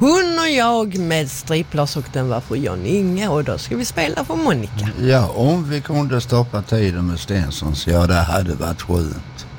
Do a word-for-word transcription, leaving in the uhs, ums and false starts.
Hon och jag med striplers och den var för John Inge och då ska vi spela för Monica. Ja, om vi kunde stoppa tiden med Stensons, ja det hade varit skönt.